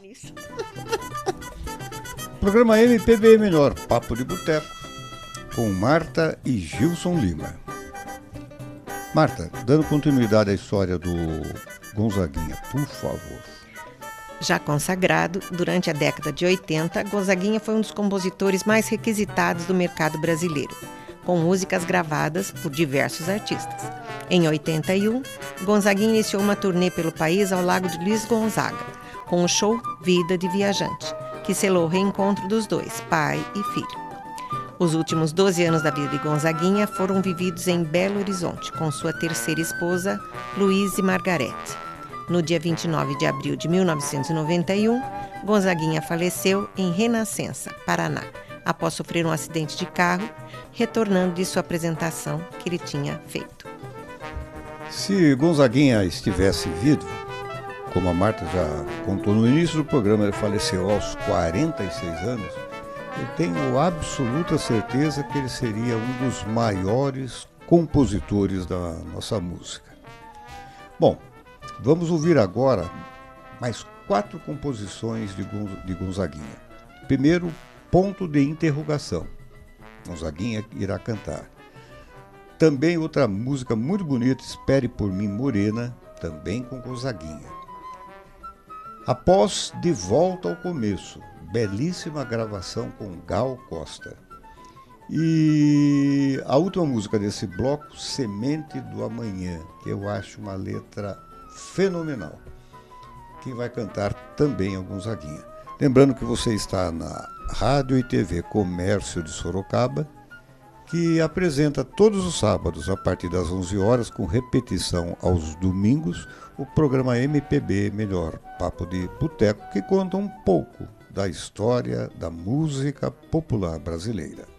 isso. Programa MPB Melhor, Papo de Boteco, com Marta e Gilson Lima. Marta, dando continuidade à história do Gonzaguinha, por favor. Já consagrado, durante a década de 80, Gonzaguinha foi um dos compositores mais requisitados do mercado brasileiro, com músicas gravadas por diversos artistas. Em 81, Gonzaguinha iniciou uma turnê pelo país ao lado de Luiz Gonzaga, com o show Vida de Viajante, que selou o reencontro dos dois, pai e filho. Os últimos 12 anos da vida de Gonzaguinha foram vividos em Belo Horizonte, com sua terceira esposa, Luíse Margarete. No dia 29 de abril de 1991, Gonzaguinha faleceu em Renascença, Paraná, após sofrer um acidente de carro, retornando de sua apresentação que ele tinha feito. Se Gonzaguinha estivesse vivo, como a Marta já contou no início do programa, ele faleceu aos 46 anos, eu tenho absoluta certeza que ele seria um dos maiores compositores da nossa música. Bom, vamos ouvir agora mais 4 composições de Gonzaguinha. Primeiro, Ponto de Interrogação. Gonzaguinha irá cantar. Também outra música muito bonita, Espere por Mim, Morena, também com Gonzaguinha. Após De Volta ao Começo, belíssima gravação com Gal Costa. E a última música desse bloco, Semente do Amanhã, que eu acho uma letra fenomenal. Quem vai cantar também é o Gonzaguinha. Lembrando que você está na Rádio e TV Comércio de Sorocaba, que apresenta todos os sábados, a partir das 11 horas, com repetição aos domingos, o programa MPB Melhor, Papo de Boteco, que conta um pouco da história da música popular brasileira.